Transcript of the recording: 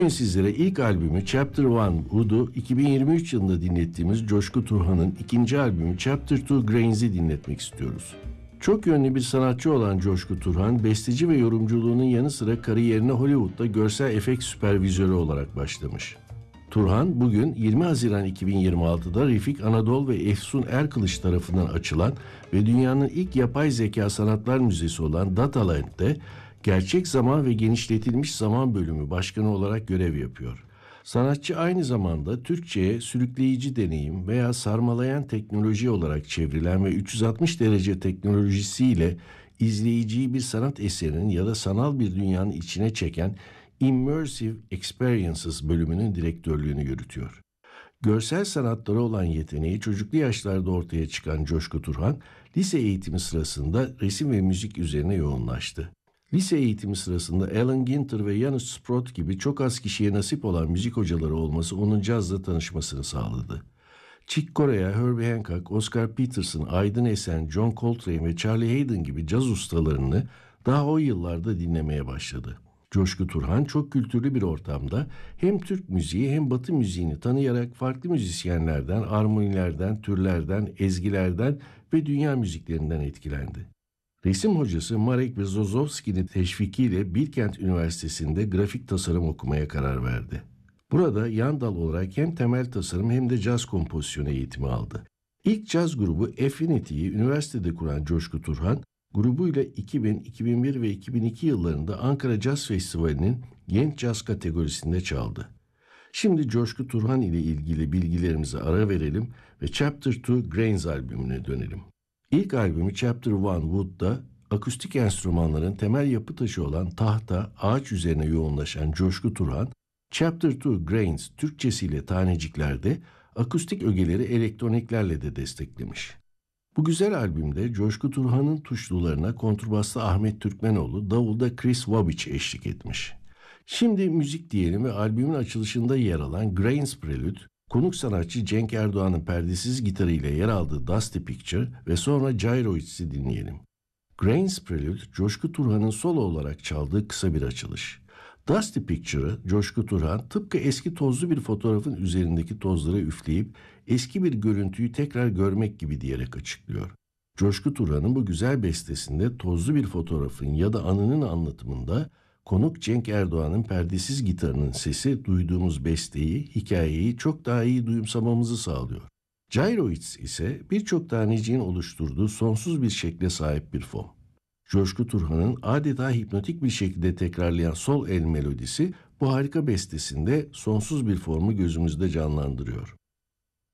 Bugün sizlere ilk albümü Chapter One Wood'u 2023 yılında dinlettiğimiz Coşku Turhan'ın ikinci albümü Chapter Two Grains'i dinletmek istiyoruz. Çok yönlü bir sanatçı olan Coşku Turhan, besteci ve yorumculuğunun yanı sıra kariyerine Hollywood'da görsel efekt süpervizörü olarak başlamış. Turhan bugün 20 Haziran 2026'da Refik Anadol ve Efsun Erkılıç tarafından açılan ve dünyanın ilk yapay zeka sanatlar müzesi olan Dataland'de gerçek zaman ve genişletilmiş zaman bölümü başkanı olarak görev yapıyor. Sanatçı aynı zamanda Türkçe'ye sürükleyici deneyim veya sarmalayan teknoloji olarak çevrilen ve 360 derece teknolojisiyle izleyiciyi bir sanat eserinin ya da sanal bir dünyanın içine çeken Immersive Experiences bölümünün direktörlüğünü yürütüyor. Görsel sanatlara olan yeteneği çocuklu yaşlarda ortaya çıkan Coşku Turhan, lise eğitimi sırasında resim ve müzik üzerine yoğunlaştı. Lise eğitimi sırasında Allen Ginter ve Janusz Sprott gibi çok az kişiye nasip olan müzik hocaları olması onun cazla tanışmasını sağladı. Chick Corea, Herbie Hancock, Oscar Peterson, Aydın Esen, John Coltrane ve Charlie Haydn gibi caz ustalarını daha o yıllarda dinlemeye başladı. Coşku Turhan çok kültürlü bir ortamda hem Türk müziği hem Batı müziğini tanıyarak farklı müzisyenlerden, armonilerden, türlerden, ezgilerden ve dünya müziklerinden etkilendi. Resim hocası Marek Berezovski'nin teşvikiyle Bilkent Üniversitesi'nde grafik tasarım okumaya karar verdi. Burada yan dal olarak hem temel tasarım hem de caz kompozisyonu eğitimi aldı. İlk caz grubu Affinity'yi üniversitede kuran Coşku Turhan, grubuyla 2000, 2001 ve 2002 yıllarında Ankara Caz Festivali'nin genç caz kategorisinde çaldı. Şimdi Coşku Turhan ile ilgili bilgilerimize ara verelim ve Chapter 2 Grains albümüne dönelim. İlk albümü Chapter One Wood'da akustik enstrümanların temel yapı taşı olan tahta, ağaç üzerine yoğunlaşan Coşku Turhan, Chapter 2 Grains Türkçesiyle taneciklerde akustik ögeleri elektroniklerle de desteklemiş. Bu güzel albümde Coşku Turhan'ın tuşlularına kontrbasta Ahmet Türkmenoğlu, davulda Chris Wabic eşlik etmiş. Şimdi müzik diyelim ve albümün açılışında yer alan Grains Prelude, konuk sanatçı Cenk Erdoğan'ın perdesiz gitarıyla yer aldığı Dusty Picture ve sonra Gyroids'i dinleyelim. Grains Prelude, Coşku Turhan'ın solo olarak çaldığı kısa bir açılış. Dusty Picture'ı Coşku Turhan tıpkı eski tozlu bir fotoğrafın üzerindeki tozları üfleyip eski bir görüntüyü tekrar görmek gibi diyerek açıklıyor. Coşku Turhan'ın bu güzel bestesinde tozlu bir fotoğrafın ya da anının anlatımında konuk Cenk Erdoğan'ın perdesiz gitarının sesi duyduğumuz besteyi, hikayeyi çok daha iyi duyumsamamızı sağlıyor. Gyroids ise birçok taneciğin oluşturduğu sonsuz bir şekle sahip bir fon. Coşku Turhan'ın adeta hipnotik bir şekilde tekrarlayan sol el melodisi bu harika bestesinde sonsuz bir formu gözümüzde canlandırıyor.